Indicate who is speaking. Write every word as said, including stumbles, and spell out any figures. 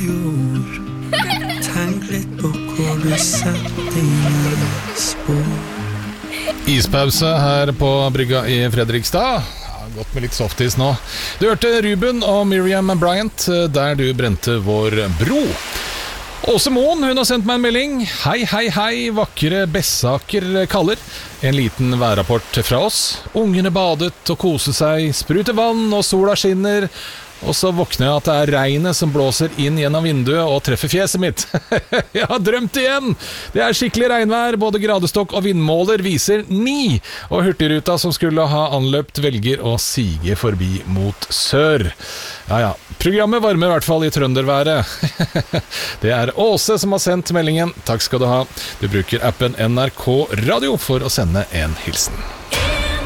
Speaker 1: jord. Tenk litt på hvor du setter dine spor.
Speaker 2: Ispause her på brygga i Fredrikstad. Ja, godt med litt softis nå. Du hørte Ruben og Miriam Bryant, Der du brente vår bro. Åse Moen, hun har sendt meg en melding. Hei, hei, hei, vakre Bessaker kaller. En liten værrapport fra oss. Ungene badet og koser seg, spruter vann og sola skinner. Og så våkner jeg at det er regnet som blåser inn gjennom vinduet og treffer fjeset mitt. Jeg har drømt igjen! Det er skikkelig regnvær, både gradestokk og vindmåler viser ni. Og hurtigruta som skulle ha anløpt velger å sige forbi mot sør. Ja, ja. Programmet varmer i hvert fall i trønderværet. Det er Åse som har sendt meldingen. Takk skal du ha. Du bruker appen N R K Radio for å sende en hilsen.